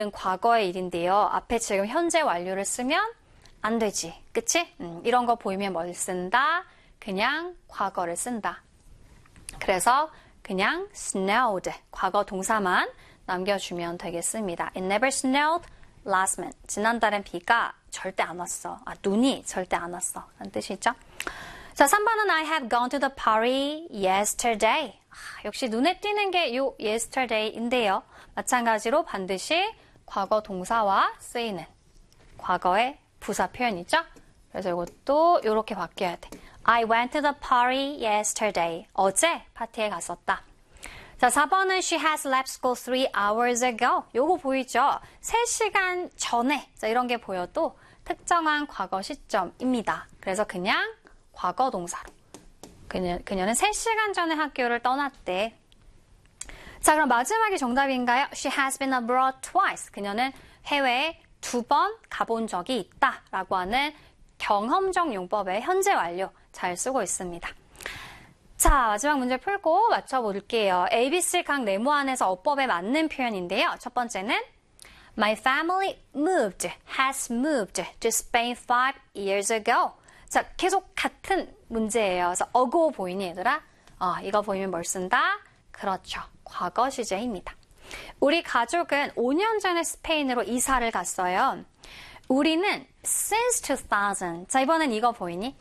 과거의 일인데요. 앞에 지금 현재 완료를 쓰면 안 되지. 그치? 이런 거 보이면 뭘 쓴다? 그냥 과거를 쓴다. 그래서 그냥 snowed, 과거 동사만 남겨주면 되겠습니다. It never snowed last month. 지난달엔 비가 절대 안 왔어. 눈이 절대 안 왔어. 라는 뜻이죠. 자, 3번은 I have gone to the party yesterday. 역시 눈에 띄는 게 요 yesterday인데요. 마찬가지로 반드시 과거 동사와 쓰이는 과거의 부사 표현이죠. 그래서 이것도 이렇게 바뀌어야 돼. I went to the party yesterday. 어제 파티에 갔었다. 자, 4번은 She has left school 3 hours ago. 요거 보이죠? 3시간 전에. 자, 이런 게 보여도 특정한 과거 시점입니다. 그래서 그냥 과거 동사로. 그녀는 3시간 전에 학교를 떠났대. 자, 그럼 마지막이 정답인가요? She has been abroad twice. 그녀는 해외에 2번 가본 적이 있다. 라고 하는 경험적 용법의 현재 완료 잘 쓰고 있습니다. 자, 마지막 문제 풀고 맞춰볼게요. ABC 각 네모 안에서 어법에 맞는 표현인데요. 첫 번째는 My family has moved to Spain 5 years ago. 자, 계속 같은 문제예요. 그래서 ago 보이니 얘들아? 이거 보이면 뭘 쓴다? 그렇죠. 과거 시제입니다. 우리 가족은 5년 전에 스페인으로 이사를 갔어요. 우리는 since 2000. 자, 이번엔 이거 보이니?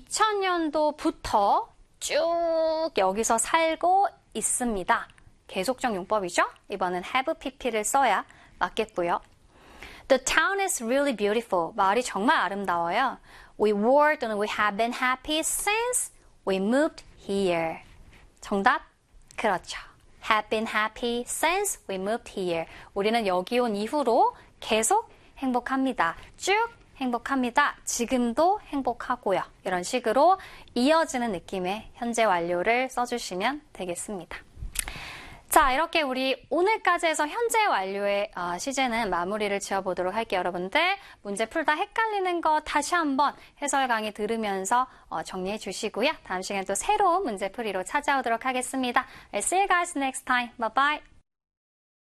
2000년도부터 쭉 여기서 살고 있습니다. 계속적 용법이죠? 이번엔 have pp를 써야 맞겠고요. The town is really beautiful. 마을이 정말 아름다워요. We were 또는 we have been happy since we moved here. 정답? 그렇죠. Have been happy since we moved here. 우리는 여기 온 이후로 계속 행복합니다. 쭉 행복합니다. 지금도 행복하고요. 이런 식으로 이어지는 느낌의 현재 완료를 써주시면 되겠습니다. 자, 이렇게 우리 오늘까지 해서 현재 완료의 시제는 마무리를 지어보도록 할게요. 여러분들 문제 풀다 헷갈리는 거 다시 한번 해설 강의 들으면서 정리해 주시고요. 다음 시간에 또 새로운 문제풀이로 찾아오도록 하겠습니다. I'll see you guys next time. Bye bye.